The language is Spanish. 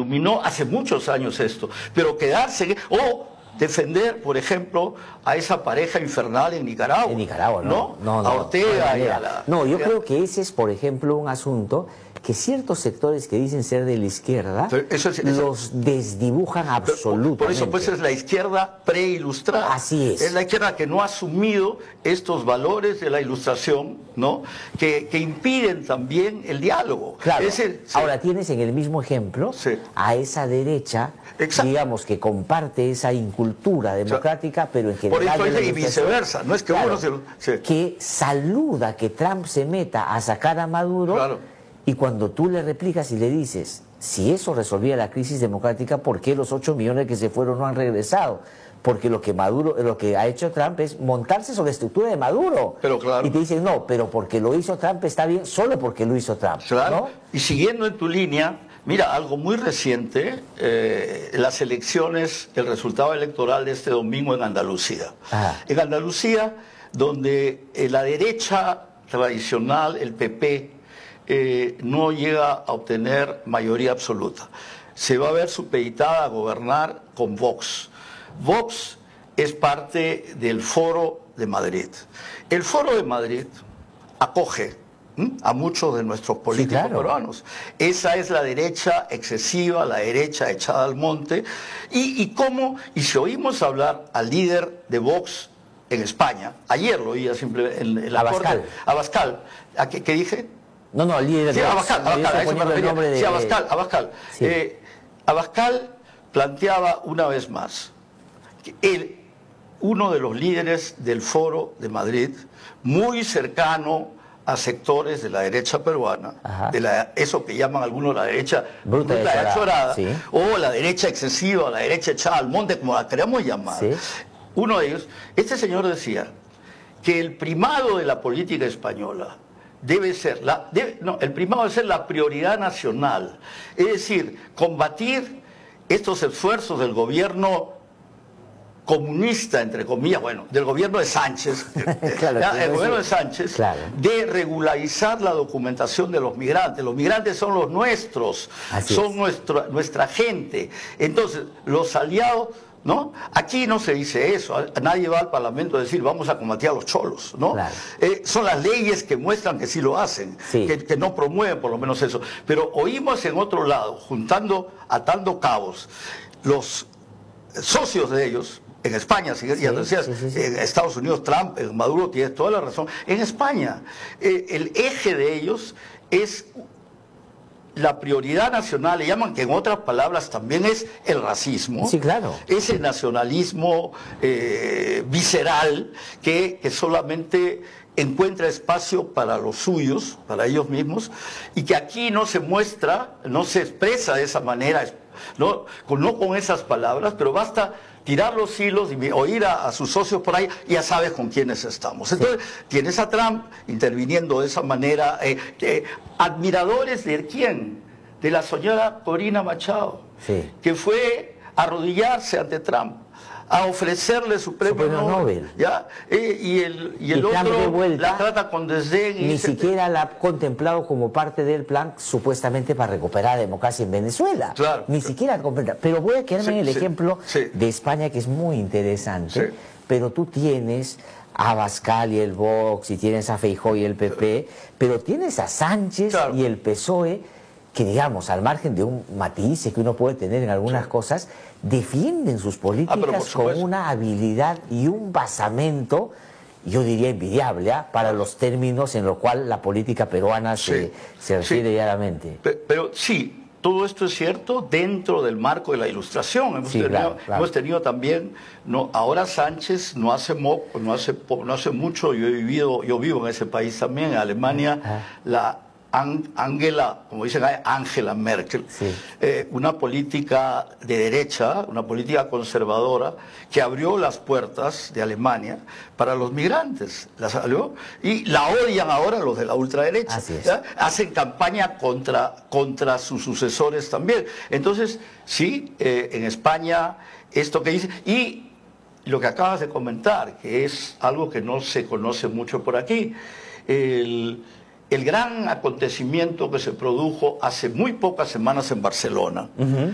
iluminó hace muchos años esto, pero quedarse o defender, por ejemplo, a esa pareja infernal en Nicaragua. En Nicaragua, ¿no? No, a Ortega y a la... No, yo creo que ese es, por ejemplo, un asunto que ciertos sectores que dicen ser de la izquierda los desdibujan absolutamente. Por eso, pues, es la izquierda preilustrada. Así es. Es la izquierda que no ha asumido estos valores de la ilustración, ¿no? Que impiden también el diálogo. Claro. Ahora tienes en el mismo ejemplo a esa derecha, digamos, que comparte esa incultura democrática, pero en general... Por eso y viceversa, no es que uno se... Que saluda que Trump se meta a sacar a Maduro... Claro. Y cuando tú le replicas y le dices, si eso resolvía la crisis democrática, ¿por qué los 8 millones que se fueron no han regresado? Porque lo que ha hecho Trump es montarse sobre la estructura de Maduro. Pero claro. Y te dicen, no, pero porque lo hizo Trump está bien, solo porque lo hizo Trump. Claro. ¿No? Y siguiendo en tu línea, mira, algo muy reciente, las elecciones, el resultado electoral de este domingo en Andalucía. Ajá. En Andalucía, donde la derecha tradicional, el PP, no llega a obtener mayoría absoluta. Se va a ver supeditada a gobernar con Vox. Vox es parte del Foro de Madrid. El Foro de Madrid acoge a muchos de nuestros políticos peruanos. Esa es la derecha excesiva, la derecha echada al monte. Y si oímos hablar al líder de Vox en España, ayer lo oía simplemente en la Abascal. corte, Abascal, ¿qué dije? No, el líder de Abascal, Abascal. Sí. Abascal planteaba una vez más que uno de los líderes del Foro de Madrid, muy cercano a sectores de la derecha peruana, eso que llaman algunos la derecha bruta y achorada, o la derecha excesiva, la derecha echada al monte, como la queremos llamar. Sí. Uno de ellos, este señor decía que el primado de la política española el primado debe ser la prioridad nacional, es decir, combatir estos esfuerzos del gobierno comunista, entre comillas, del gobierno de Sánchez, gobierno de Sánchez, de regularizar la documentación de los migrantes. Los migrantes son los nuestros, son nuestra gente. Entonces, los aliados... ¿no? Aquí no se dice eso, nadie va al Parlamento a decir vamos a combatir a los cholos, ¿no? Claro. Son las leyes que muestran que sí lo hacen, que no promueven por lo menos eso. Pero oímos en otro lado, atando cabos, los socios de ellos, en España, en Estados Unidos, Trump, Maduro tiene toda la razón, en España, el eje de ellos es... la prioridad nacional, le llaman, que en otras palabras también es el racismo. Sí, claro. Ese nacionalismo visceral que solamente encuentra espacio para los suyos, para ellos mismos, y que aquí no se muestra, no se expresa de esa manera, no con esas palabras, pero basta tirar los hilos y oír a sus socios por ahí, ya sabes con quiénes estamos. Entonces, tienes a Trump interviniendo de esa manera. ¿Admiradores de quién? De la señora Corina Machado, que fue a arrodillarse ante Trump, a ofrecerle su premio Nobel. ¿Ya? Y el otro vuelta, la trata con desdén. Ni siquiera la ha contemplado como parte del plan, supuestamente para recuperar la democracia en Venezuela. Claro. Ni siquiera comprenda. Pero voy a quedarme en el ejemplo de España, que es muy interesante. Pero tú tienes a Abascal y el Vox, y tienes a Feijóo y el PP, pero tienes a Sánchez y el PSOE, que digamos, al margen de un matiz que uno puede tener en algunas cosas, defienden sus políticas con una habilidad y un basamento, yo diría envidiable, para los términos en los cuales la política peruana se refiere diariamente. Pero sí, todo esto es cierto dentro del marco de la Ilustración. Hemos tenido también, ahora Sánchez no hace mucho, yo vivo en ese país también, en Alemania, como dicen, Angela Merkel, una política de derecha, una política conservadora, que abrió las puertas de Alemania para los migrantes, las abrió, y la odian ahora los de la ultraderecha. Hacen campaña contra sus sucesores también. Entonces, en España, esto que dice, y lo que acabas de comentar, que es algo que no se conoce mucho por aquí, el gran acontecimiento que se produjo hace muy pocas semanas en Barcelona,